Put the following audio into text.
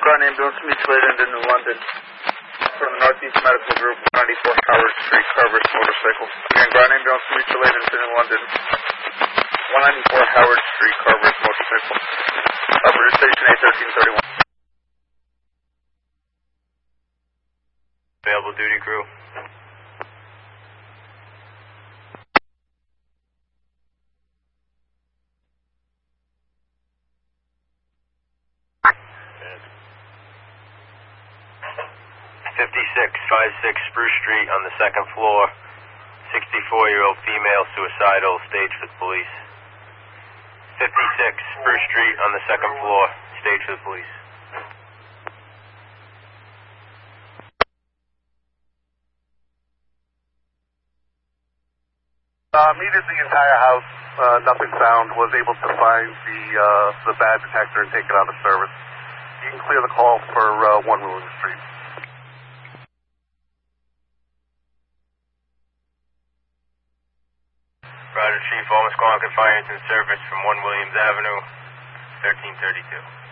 Ground ambulance mutilated in New London. From the Northeast Medical Group, 94 Howard Street, Carver's motorcycle. Again, ground ambulance mutilated in New London. 194 Howard Street, Carver's motorcycle. Operator Station A1331. Available duty crew. '56 Spruce Street on the second floor. 64-year-old female suicidal, staged for the police. 56 Spruce Street on the second floor, staged for the police. Metered the entire house, nothing found. Was able to find the bad detector and take it out of service. You can clear the call for 1 William Street. Roger, Chief. All Squad confined to service from 1 Williams Avenue, 1332.